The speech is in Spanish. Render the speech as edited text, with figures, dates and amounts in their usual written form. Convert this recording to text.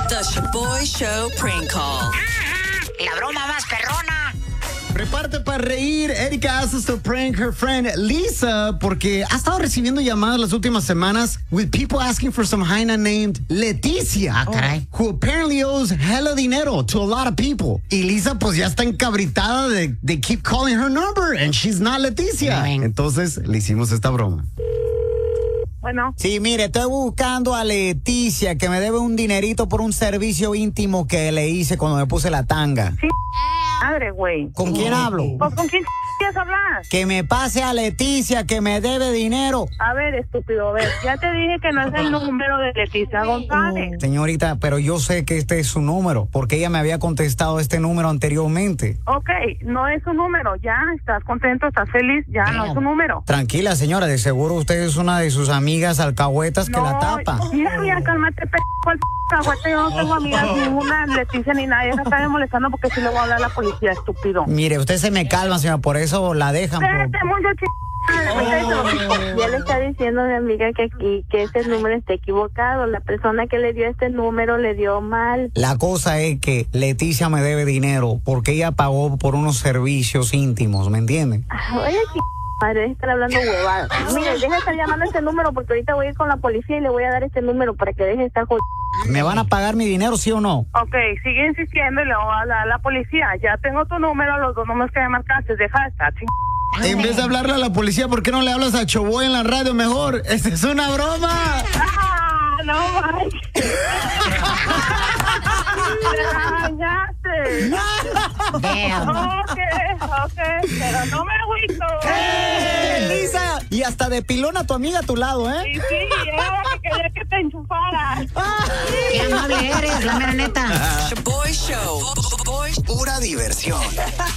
The Shaboy Show prank call. La broma más perrona. Prepárate para reír. Erika asked us to prank her friend Lisa porque ha estado recibiendo llamadas las últimas semanas with people asking for some hyena named Leticia. Ah, caray. Who apparently owes hella dinero to a lot of people. Y Lisa pues ya está encabritada de they keep calling her number and she's not Leticia. Entonces le hicimos esta broma. Bueno, Sí, mire, estoy buscando a Leticia que me debe un dinerito por un servicio íntimo que le hice cuando me puse la tanga. madre, güey. ¿Con quién hablo? Pues, ¿con quién quieres hablar? Que me pase a Leticia que me debe dinero. A ver, estúpido, a ver, ya te dije que no es el número de Leticia González. Señorita, pero yo sé que este es su número, porque ella me había contestado este número anteriormente. Ok, no es su número, ya, estás contento, estás feliz, ya no es su número. Tranquila, señora, de seguro usted es una de sus amigas alcahuetas que la tapa. Mira, cálmate, ¿cuál caguete? Yo no tengo amigas ninguna, Leticia ni nadie, se está molestando porque si le voy a hablar a la policía, estúpido. Mire, usted se me calma, señora, por eso la dejan. Espérate mucho, Ya le está diciendo a mi amiga que este número está equivocado. La persona que le dio este número le dio mal. La cosa es que Leticia me debe dinero porque ella pagó por unos servicios íntimos, ¿me entiende? Oye, madre, deja de estar hablando huevadas. Mire, deja de estar llamando a este número porque ahorita voy a ir con la policía y le voy a dar este número para que deje de estar jodiendo. ¿Me van a pagar mi dinero, sí o no? Ok, sigue insistiendo y le voy a hablar a la policía. Ya tengo tu número, los dos números que me marcaste, deja de estar En vez de hablarle a la policía, ¿por qué no le hablas a Choboy en la radio mejor? ¡Esta es una broma! No manches. Ok, pero no me agüito. Lisa, y hasta de pilón a tu amiga a tu lado, ¿eh? Y sí, era que quería que te enchufara. Qué amable eres, la mera neta. Shaboy Show. Pura diversión.